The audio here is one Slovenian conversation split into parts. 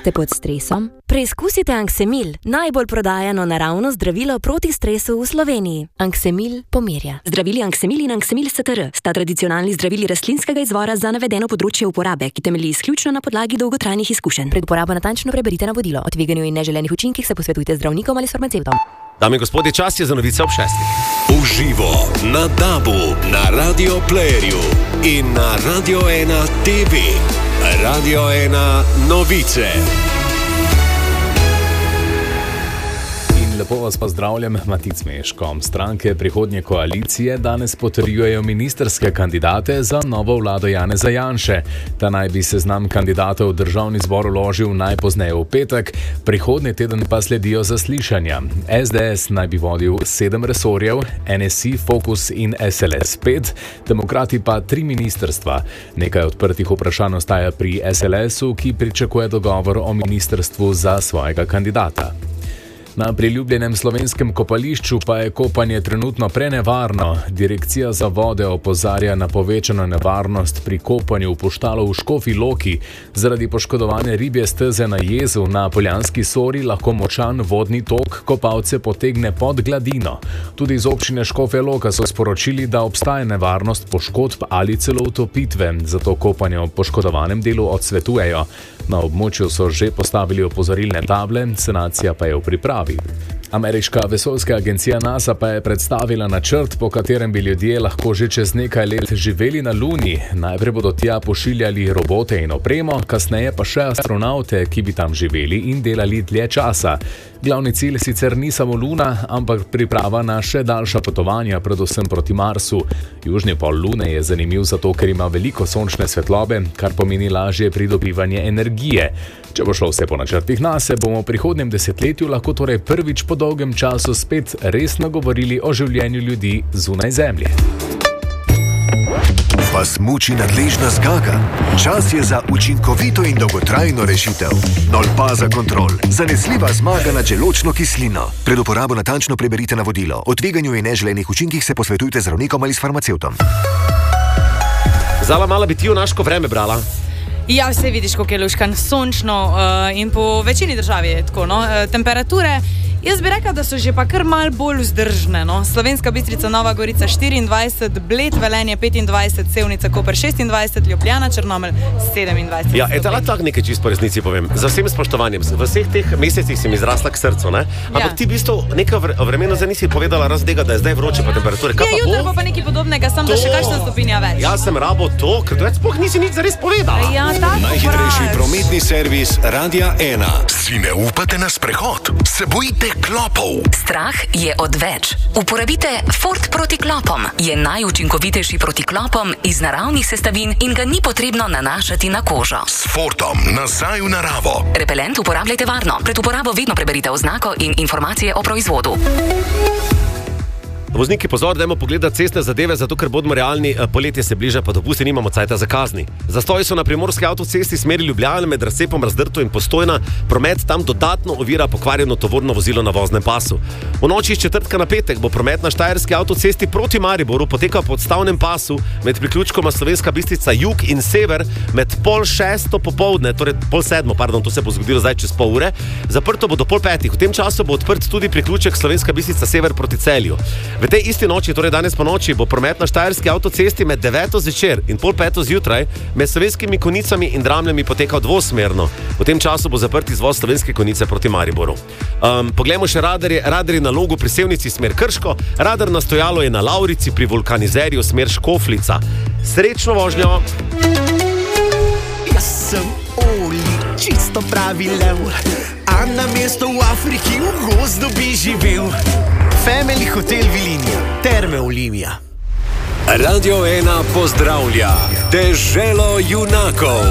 Ste pod stresom? Preizkusite Anksemil, najbolj prodajano naravno zdravilo proti stresu v Sloveniji. Anksemil pomirja. Zdravili Anksemil in Anksemil STR sta tradicionalni zdravili rastlinskega izvora za navedeno področje uporabe, ki temelji izključno na podlagi dolgotrajnih izkušenj. Pred uporabo natančno preberite navodilo. O tveganju in neželenih učinkih se posvetujte z zdravnikom ali s farmacevtom. Dame in gospodje, čas je za novice ob 6. Uživo na DAB-u, na Radio Playerju in na Radio 1 TV. Radio 1 novice. Lepo vas pozdravljam, Matic Meško. Stranke prihodnje koalicije danes potrjujejo ministrske kandidate za novo vlado Janeza Janše. Ta naj bi seznam kandidatov v državni zbor vložil najpozneje v petek, prihodnji teden pa sledijo zaslišanja. SDS naj bi vodil 7 resorjev, NSI, Fokus in SLS 5, Demokrati pa 3 ministrstva. Nekaj odprtih vprašanj ostaja pri SLS-u, ki pričakuje dogovor o ministrstvu za svojega kandidata. Na priljubljenem slovenskem kopališču pa je kopanje trenutno prenevarno. Direkcija za vode opozarja na povečano nevarnost pri kopanju v Poštalu v Škofji Loki. Zaradi poškodovane ribje steze na jezu na Poljanski Sori lahko močan vodni tok kopalce potegne pod gladino. Tudi iz občine Škofja Loka so sporočili, da obstaja nevarnost poškodb ali celo utopitve, zato kopanje v poškodovanem delu odsvetujejo. Na območju so že postavili opozorilne table, sanacija pa je v pripravi. Ameriška vesoljska agencija NASA pa je predstavila načrt, po katerem bi ljudje lahko že čez nekaj let živeli na Luni. Najprej bodo tja pošiljali robote in opremo, kasneje pa še astronavte, ki bi tam živeli in delali dlje časa. Glavni cilj sicer ni samo Luna, ampak priprava na še daljša potovanja, predvsem proti Marsu. Južni pol Lune je zanimiv zato, ker ima veliko sončne svetlobe, kar pomeni lažje pridobivanje energije. Če bo šlo vse po načrtih NASA, bomo v prihodnjem desetletju lahko torej prvič po dolgem času spet resno govorili o življenju ljudi zunaj Zemlje. Vas muči nadležna zgaga? Čas je za učinkovito in dolgotrajno rešitev. Nolpaza Kontrol. Zanesljiva zmaga nad želodčno kislino. Pred uporabo natančno preberite navodilo. O tveganju in neželenih učinkih se posvetujte z zdravnikom ali s farmacevtom. Zala mala bi ti junaško vreme brala. Ja, vse vidiš, kako je luškan, sončno in po večini državi je tako, no. Temperature, jaz bi rekla, da so že pa kar mal bolj vzdržne, no. Slovenska Bistrica, Nova Gorica 24, Bled, Velenje 25, Sevnica, Koper 26, Ljubljana, Črnomelj 27. Ja, etala tak nekaj čisto po resnici povem. Za vsem spoštovanjem, v vseh teh mesecih si mi zrasla k srcu, ne? Ampak ti v bistvu nekaj vremena zdaj nisi povedala raz tega, da je zdaj vroče pa temperature. Ja, jutro bo pa nekaj podobnega, sam da še kakšna stopinja več. Jaz sem rabo to, ker to sploh nisi nič zares povedala. Ja, najhitrejši prometni servis Radia 1. Si ne upate na sprehod? Se bojite klopov? Strah je odveč. Uporabite Fort proti klopom. Je najučinkovitejši proti klopom iz naravnih sestavin in ga ni potrebno nanašati na kožo. S Fortom nazaj v naravo. Repelent uporabljajte varno. Pred uporabo vedno preberite oznako in informacije o proizvodu. Vozniki, pozor, dajmo pogledati cestne zadeve, zato ker bodimo realni, poletje se bliža, pa dopusti nimamo cajta za kazni. Zastoji so na primorski avtocesti smeri Ljubljane med razcepom Razdrto in Postojna, promet tam dodatno ovira pokvarjeno tovorno vozilo na voznem pasu. V noči iz četrtka na petek bo promet na štajerski avtocesti proti Mariboru potekal po odstavnem pasu med priključkoma Slovenska Bistrica jug in sever med 5:30 popoldne, torej 6:30, to se bo zgodilo zdaj čez pol ure. Zaprto bo do 4:30. V tem času bo odprt tudi priključek Slovenska Bistrica sever proti Celju. V tej isti noči, torej danes po noči, bo promet na štajerski avtocesti med 9 zvečer in 4:30 zjutraj med Slovenskimi Konjicami in Dramljami potekal dvosmerno. V tem času bo zaprt izvoz Slovenske Konjice proti Mariboru. Poglejmo še radarje. Radar je na Logu pri Sevnici smer Krško, radar na stojalo je na Lavrici pri Vulkanizerju smer Škoflica. Srečno vožnjo! Jaz sem Oli, čisto pravi lev, a na mesto v Afriki v gozdu bi živel. Family Hotel Vilinija, Terme Olimija. Radio 1 pozdravlja Deželo junakov.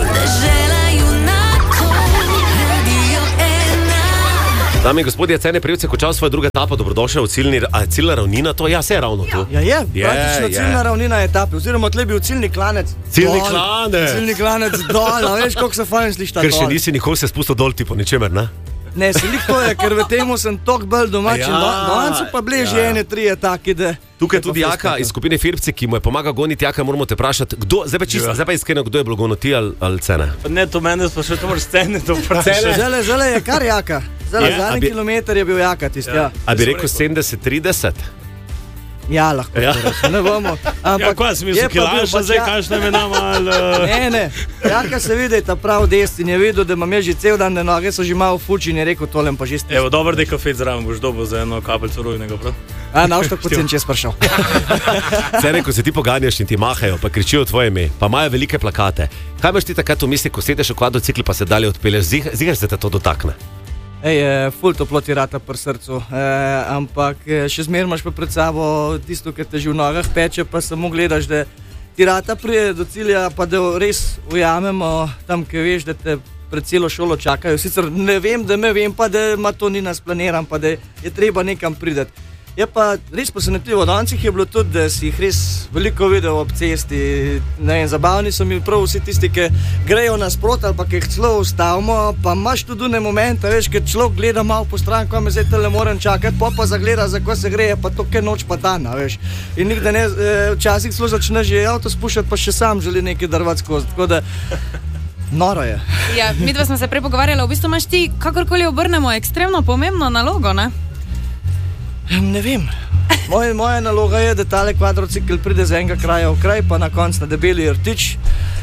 Dame in gospodje, cene prejevce končal svojo drugo etapo, dobrodošel v ciljna ravnina, to ja, se je ravno tu. Ja, praktično ciljna ravnina etape, oziroma tle bil ciljni klanec. Ciljni klanec. Ciljni klanec dol, a veš, koliko se fajn sliši ta dol. Ker še nisi nikoli se spustil dol ti po ničemer, ne? Ne, selik to je, ker v temu sem tok bolj domač. Danes so pa bližje ene, trije taki, da... Tukaj je tudi Jaka iz skupine Firpci, ki mu je pomagal goniti. Jaka, moramo te vprašati, kdo, zdaj pa iskreno, kdo je bilo goniti ali Cene? Ne, to mene sprašuje, to moraš Cene to vprašati. Zale je kar Jaka. Zadnji kilometer je bil Jaka tisti, ja. A bi rekel 70-30? Ja, lahko. Ne bomo. Ja, kaj si mislil, kilaša zdaj, kakšna imena ali... Ne. Jaka se vidi, ta prav destin je videl, da imam že cel dan, da noge so že malo fuči in je rekel, tolem pa že ste. Evo, dober da je kafet zraven, boš dobil za eno kapelco rujnega, prav? Naš tako pocen čez prišel. Cene, ko se ti poganjaš in ti mahajo, pa kričijo tvoje ime, pa imajo velike plakate. Kaj imaš ti takrat v misli, ko sedeš v kvadrocikli, pa se dalje odpelješ? Ziher se te to dotakne? Ful toplo ti rata pri srcu, ampak še zmeraj imaš pa pred sabo tisto, ki te že v nogah peče, pa samo gledaš, da ti rata prije do cilja, pa da res ujamemo tam, ki veš, da te pred celo šolo čakajo. Sicer ne vem, da me vem, pa da ima to ni nas planiran, pa da je treba nekam prideti. Je pa res presenetljivo, danes je bilo tudi, da si jih res veliko videl ob cesti. Ne vem, zabavni so mi prav vsi tisti, ki grejo nasprot ali pa ki jih celo ustavimo, pa imaš tudi one momente, veš, ker človek gleda malo po stran, ko me zdaj tele moram čakati, pa zagleda, za ko se gre, pa to kaj noč pa dan, veš. In nikdaj ne, včasih celo začne že avto spuščati, pa še sam želi nekaj drvati skozi, tako da noro je. Ja, midva smo se prej pogovarjali, v bistvu imaš ti, kakorkoli obrnemo, ekstremno pomembno nalogo, ne? Ne vem. Moja naloga je, da tale kvadrocikl pride z enega kraja v kraj, pa na konc na Debeli Rtič.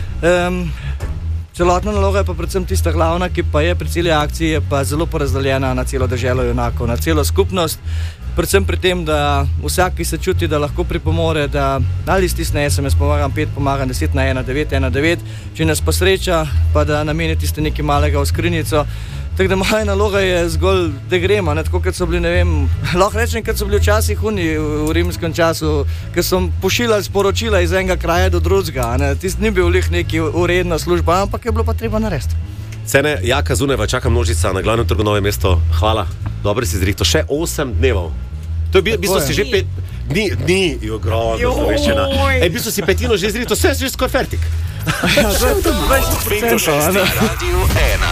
Celotna naloga je pa predvsem tista glavna, ki pa je pri celi akciji, je pa zelo porazdeljena na celo deželo junakov, na celo skupnost. Predvsem pri tem, da vsak, ki se čuti, da lahko pripomore, da ali stisne SMS, pomagam 5, pomagam 10 na 1919, če nas pa sreča, pa da nameni tiste nekaj malega v skrinjico. Tako da moja naloga je zgolj, da gremo, ne, tako kot so bili, ne vem, lahko rečem, kot so bili včasih v rimskem času, ker so pošiljali sporočila iz enega kraja do drugega, ne, tisti ni bil lih neki uredna služba, ampak je bilo pa treba narediti. Cene, Jaka Zuneva, čaka množica na glavnem trgu Novo mesto, hvala, dobro si zrihto, še 8 dnevov. To je v bistvu si že 5 dni, je ogromno sloveščina. V bistvu si petino že zrihto, vse je že skoraj fertik. Ja, 20%.